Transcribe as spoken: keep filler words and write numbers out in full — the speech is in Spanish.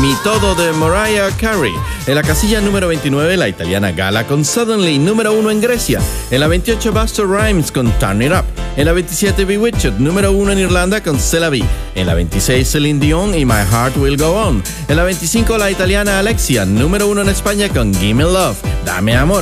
Mi Todo de Mariah Carey. En la casilla número veintinueve, la italiana Gala con Suddenly, número uno en Grecia. En la veintiocho, Busta Rhymes con Turn It Up. En la veintisiete, Bewitched, número uno en Irlanda con C'est La Vie. En la veintiséis, Celine Dion y My Heart Will Go On. En la veinticinco, la italiana Alexia, número uno en España con Gimme Love, Dame Amor.